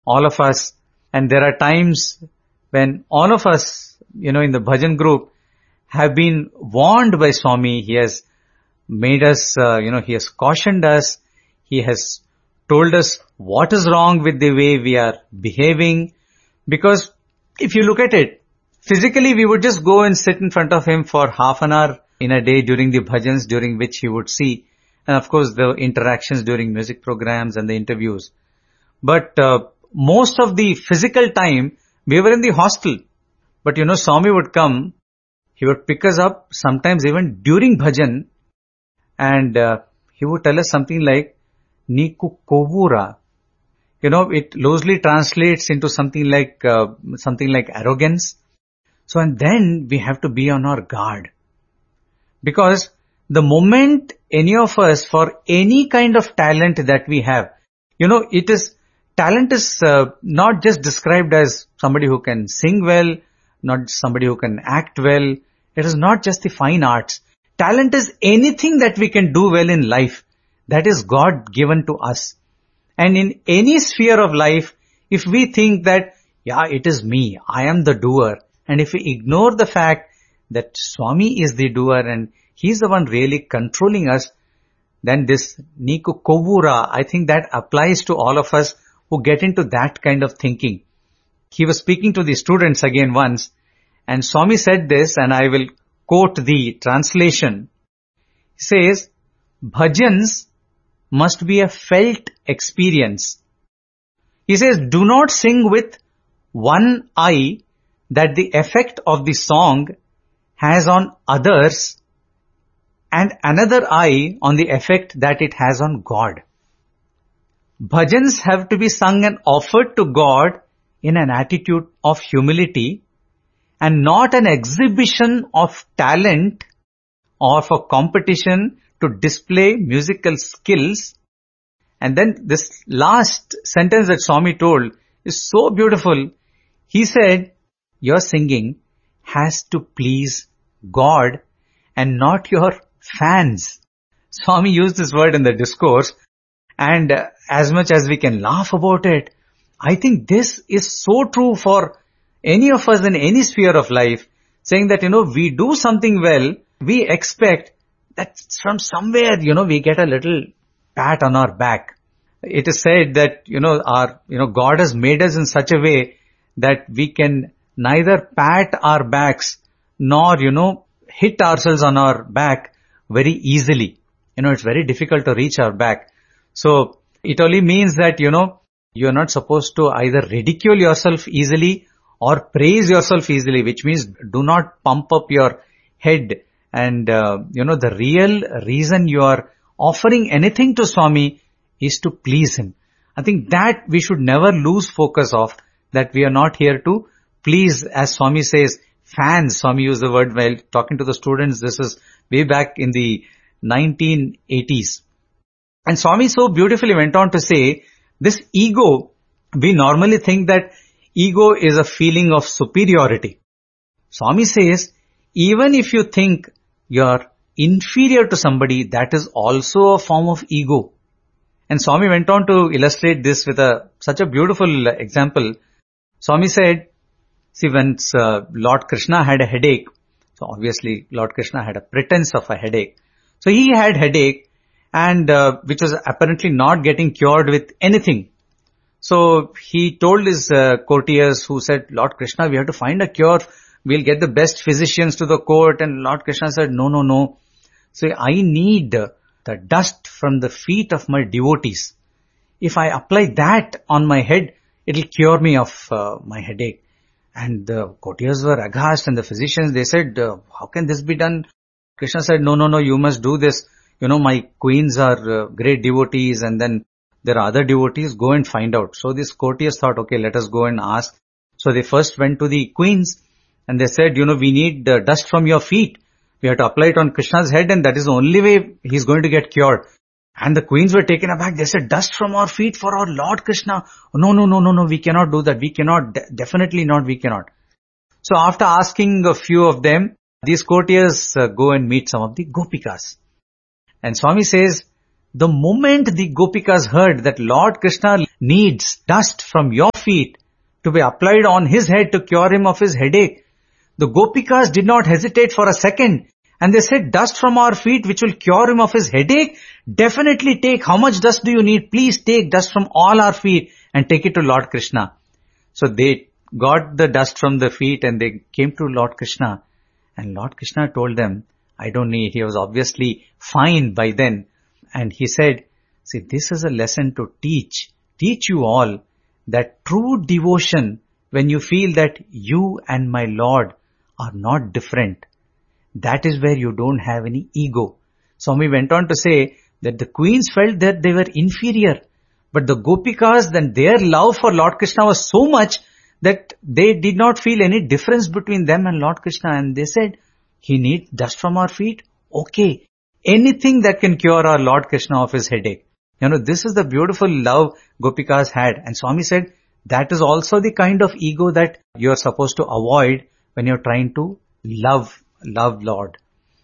all of us. And there are times when all of us, in the bhajan group have been warned by Swami. He has made us, he has cautioned us. He has told us what is wrong with the way we are behaving. Because if you look at it, physically we would just go and sit in front of him for half an hour in a day during the bhajans, during which he would see. And of course the interactions during music programs and the interviews. But most of the physical time, we were in the hostel. But Swami would come, he would pick us up sometimes even during bhajan, and he would tell us something like, Niku kovura. It loosely translates into something like arrogance. So, and then we have to be on our guard. Because the moment any of us, for any kind of talent that we have, talent is not just described as somebody who can sing well, not somebody who can act well. It is not just the fine arts. Talent is anything that we can do well in life. That is God given to us. And in any sphere of life, if we think that, it is me, I am the doer. And if we ignore the fact that Swami is the doer and he's the one really controlling us, then this Niku Kovura, I think that applies to all of us who get into that kind of thinking. He was speaking to the students again once, and Swami said this, and I will quote the translation. He says, bhajans must be a felt experience. He says, do not sing with one eye that the effect of the song has on others and another eye on the effect that it has on God. Bhajans have to be sung and offered to God in an attitude of humility and not an exhibition of talent or for competition to display musical skills. And then this last sentence that Swami told is so beautiful. He said, your singing has to please God and not your fans. Swami used this word in the discourse, and as much as we can laugh about it, I think this is so true for any of us in any sphere of life, saying that, we do something well, we expect that from somewhere, we get a little pat on our back. It is said that, God has made us in such a way that we can neither pat our backs nor, hit ourselves on our back very easily. It's very difficult to reach our back. So it only means that, you're not supposed to either ridicule yourself easily or praise yourself easily, which means do not pump up your head. And, the real reason you are offering anything to Swami is to please him. I think that we should never lose focus of, that we are not here to please, as Swami says, fans. Swami used the word while talking to the students. This is way back in the 1980s. And Swami so beautifully went on to say, this ego, we normally think that ego is a feeling of superiority. Swami says, even if you think you're inferior to somebody, that is also a form of ego. And Swami went on to illustrate this with such a beautiful example. Swami said, see, when Lord Krishna had a headache, so obviously Lord Krishna had a pretense of a headache. So he had headache, and which was apparently not getting cured with anything. So he told his courtiers, who said, Lord Krishna, we have to find a cure. We'll get the best physicians to the court. And Lord Krishna said, no. So I need the dust from the feet of my devotees. If I apply that on my head, it'll cure me of my headache. And the courtiers were aghast, and the physicians, they said, how can this be done? Krishna said, no, you must do this. My queens are great devotees, and then there are other devotees, go and find out. So these courtiers thought, okay, let us go and ask. So they first went to the queens, and they said, we need dust from your feet. We have to apply it on Krishna's head, and that is the only way he's going to get cured. And the queens were taken aback. They said, dust from our feet for our Lord Krishna. No, we cannot do that. We cannot, definitely not, we cannot. So after asking a few of them, these courtiers go and meet some of the Gopikas. And Swami says, the moment the Gopikas heard that Lord Krishna needs dust from your feet to be applied on his head to cure him of his headache. The Gopikas did not hesitate for a second, and they said, dust from our feet which will cure him of his headache? Definitely take. How much dust do you need? Please take dust from all our feet and take it to Lord Krishna. So they got the dust from the feet and they came to Lord Krishna. And Lord Krishna told them, I don't need. He was obviously fine by then. And he said, see, this is a lesson to teach you all that true devotion, when you feel that you and my Lord are not different, that is where you don't have any ego. Swami went on to say that the queens felt that they were inferior, but the Gopikas, then their love for Lord Krishna was so much that they did not feel any difference between them and Lord Krishna. And they said, he needs dust from our feet? Okay. Anything that can cure our Lord Krishna of his headache. This is the beautiful love Gopikas had. And Swami said, that is also the kind of ego that you are supposed to avoid when you're trying to love Lord.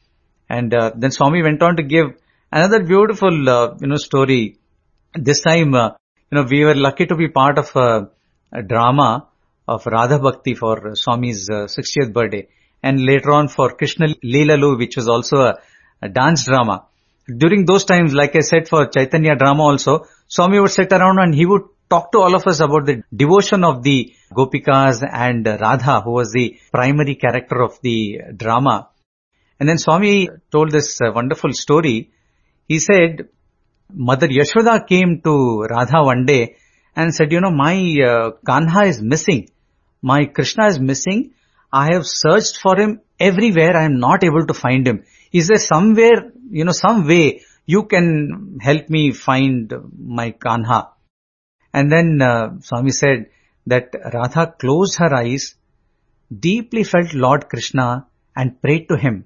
And then Swami went on to give another beautiful, story. This time, we were lucky to be part of a drama of Radha Bhakti for Swami's 60th birthday. And later on for Krishna Leelalu, which was also a dance drama. During those times, like I said, for Chaitanya drama also, Swami would sit around and he would talk to all of us about the devotion of the Gopikas and Radha, who was the primary character of the drama. And then Swami told this wonderful story. He said, Mother Yashoda came to Radha one day and said, my Kanha is missing. My Krishna is missing. I have searched for him everywhere. I am not able to find him. Is there somewhere, some way you can help me find my Kanha? And then Swami said that Radha closed her eyes, deeply felt Lord Krishna and prayed to him.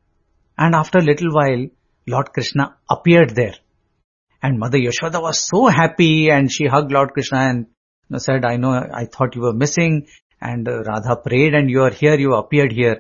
And after a little while, Lord Krishna appeared there. And Mother Yashoda was so happy and she hugged Lord Krishna and said, I know, I thought you were missing. And Radha prayed and you are here, you appeared here.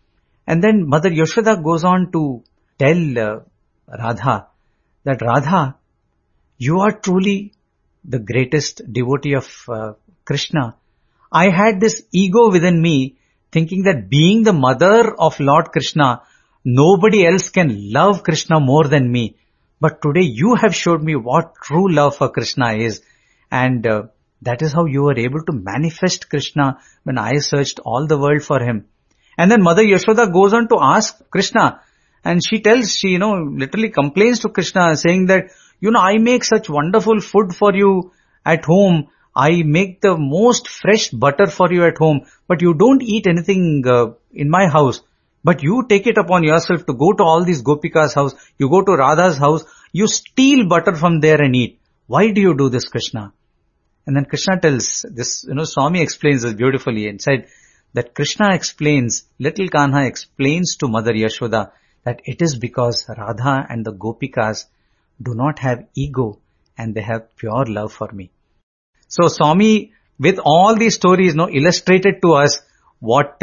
And then Mother Yashoda goes on to tell Radha that Radha, you are truly the greatest devotee of Krishna. I had this ego within me thinking that being the mother of Lord Krishna, nobody else can love Krishna more than me. But today you have showed me what true love for Krishna is. And that is how you were able to manifest Krishna when I searched all the world for him. And then Mother Yashoda goes on to ask Krishna, and she literally complains to Krishna saying that, I make such wonderful food for you at home. I make the most fresh butter for you at home, but you don't eat anything in my house. But you take it upon yourself to go to all these Gopikas' house. You go to Radha's house. You steal butter from there and eat. Why do you do this, Krishna? And then Krishna tells this, Swami explains this beautifully and said that Krishna explains, little Kanha explains to Mother Yashoda that it is because Radha and the Gopikas do not have ego and they have pure love for me. So Swami, with all these stories, illustrated to us what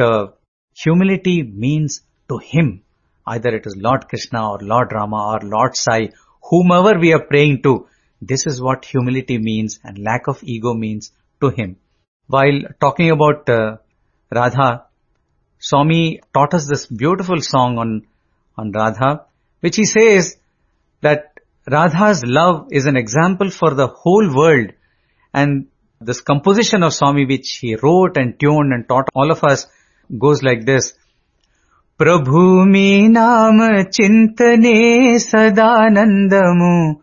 humility means to him. Either it is Lord Krishna or Lord Rama or Lord Sai, whomever we are praying to. This is what humility means and lack of ego means to him. While talking about Radha, Swami taught us this beautiful song on Radha, which he says that Radha's love is an example for the whole world. And this composition of Swami, which he wrote and tuned and taught all of us, goes like this. Prabhu me naam chintane sadanandamu